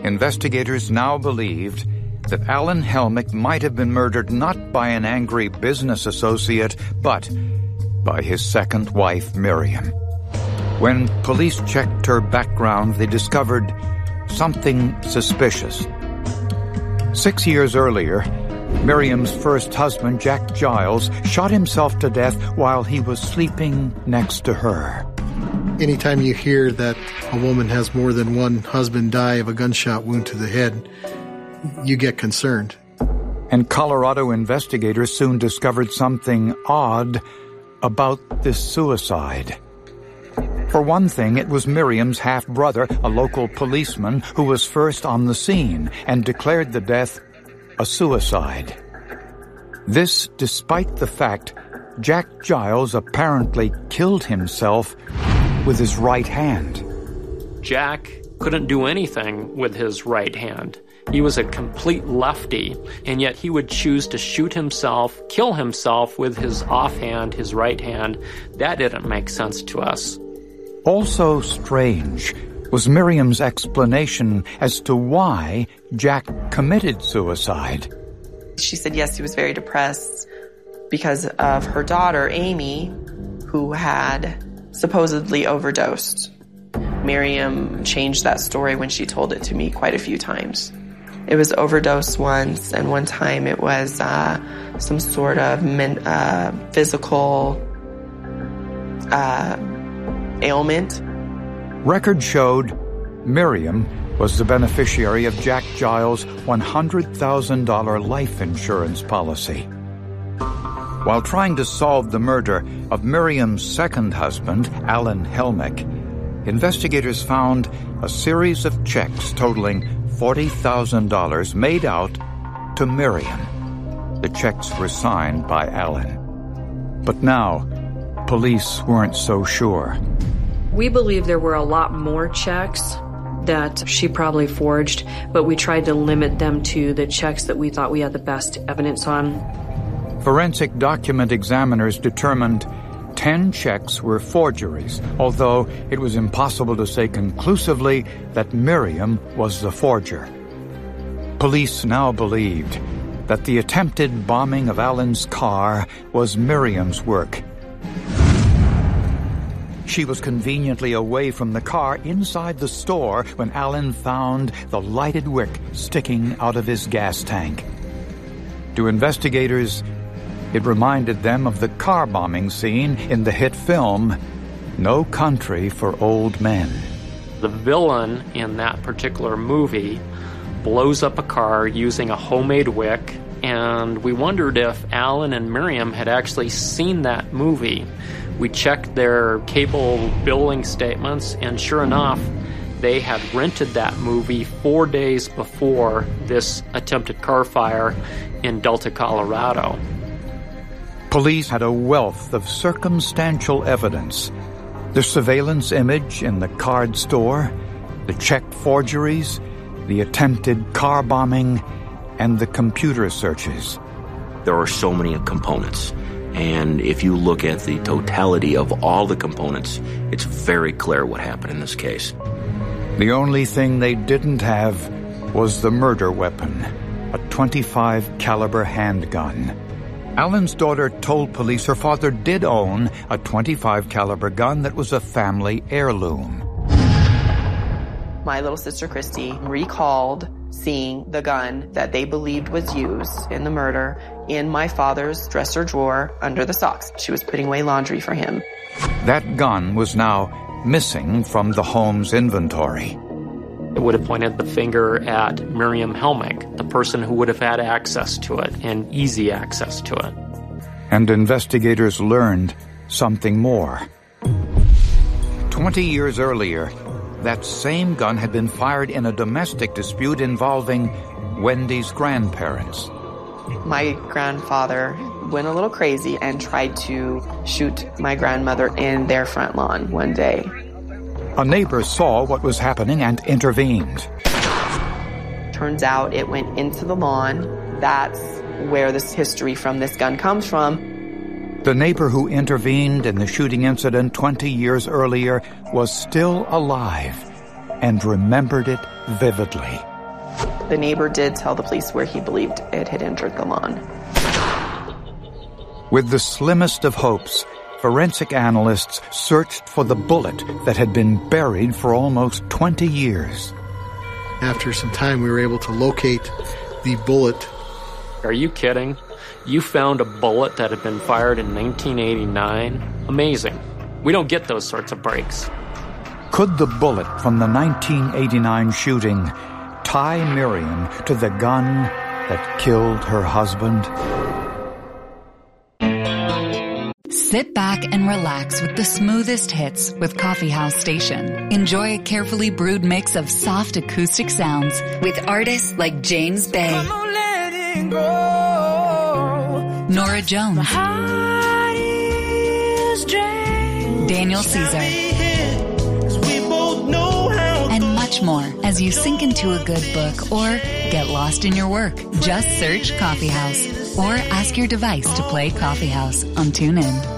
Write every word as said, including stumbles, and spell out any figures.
investigators now believed that Alan Helmick might have been murdered not by an angry business associate, but by his second wife, Miriam. When police checked her background, they discovered something suspicious. Six years earlier, Miriam's first husband, Jack Giles, shot himself to death while he was sleeping next to her. Anytime you hear that a woman has more than one husband die of a gunshot wound to the head, you get concerned. And Colorado investigators soon discovered something odd about this suicide. For one thing, it was Miriam's half-brother, a local policeman, who was first on the scene and declared the death a suicide. This despite the fact Jack Giles apparently killed himself with his right hand. Jack couldn't do anything with his right hand. He was a complete lefty, and yet he would choose to shoot himself, kill himself with his offhand, his right hand. That didn't make sense to us. Also strange was Miriam's explanation as to why Jack committed suicide. She said, yes, he was very depressed because of her daughter, Amy, who had supposedly overdosed. Miriam changed that story when she told it to me quite a few times. It was overdose once, and one time it was uh, some sort of men, uh, physical uh, ailment. Records showed Miriam was the beneficiary of Jack Giles' one hundred thousand dollars life insurance policy. While trying to solve the murder of Miriam's second husband, Alan Helmick, investigators found a series of checks totaling forty thousand dollars made out to Miriam. The checks were signed by Alan. But now, police weren't so sure. We believe there were a lot more checks that she probably forged, but we tried to limit them to the checks that we thought we had the best evidence on. Forensic document examiners determined ten checks were forgeries, although it was impossible to say conclusively that Miriam was the forger. Police now believed that the attempted bombing of Alan's car was Miriam's work. She was conveniently away from the car inside the store when Alan found the lighted wick sticking out of his gas tank. To investigators, it reminded them of the car bombing scene in the hit film No Country for Old Men. The villain in that particular movie blows up a car using a homemade wick, and we wondered if Alan and Miriam had actually seen that movie. We checked their cable billing statements, and sure enough, they had rented that movie four days before this attempted car fire in Delta, Colorado. Police had a wealth of circumstantial evidence. The surveillance image in the card store, the check forgeries, the attempted car bombing, and the computer searches. There are so many components. And if you look at the totality of all the components, it's very clear what happened in this case. The only thing they didn't have was the murder weapon, a twenty-five caliber handgun. Alan's daughter told police her father did own a twenty-five caliber gun that was a family heirloom. My little sister Christy recalled seeing the gun that they believed was used in the murder in my father's dresser drawer under the socks. She was putting away laundry for him. That gun was now missing from the home's inventory. It would have pointed the finger at Miriam Helmick, the person who would have had access to it and easy access to it. And investigators learned something more. Twenty years earlier, that same gun had been fired in a domestic dispute involving Wendy's grandparents. My grandfather went a little crazy and tried to shoot my grandmother in their front lawn one day. A neighbor saw what was happening and intervened. Turns out it went into the lawn. That's where this history from this gun comes from. The neighbor who intervened in the shooting incident twenty years earlier was still alive and remembered it vividly. The neighbor did tell the police where he believed it had injured the lawn. With the slimmest of hopes, forensic analysts searched for the bullet that had been buried for almost twenty years. After some time, we were able to locate the bullet. Are you kidding? You found a bullet that had been fired in nineteen eighty-nine? Amazing. We don't get those sorts of breaks. Could the bullet from the nineteen eighty-nine shooting tie Miriam to the gun that killed her husband? Sit back and relax with the smoothest hits with Coffee House Station. Enjoy a carefully brewed mix of soft acoustic sounds with artists like James Bay, Nora Jones, Daniel Caesar, and much more as you sink into a good book or get lost in your work. Just search Coffee House or ask your device to play Coffee House on TuneIn.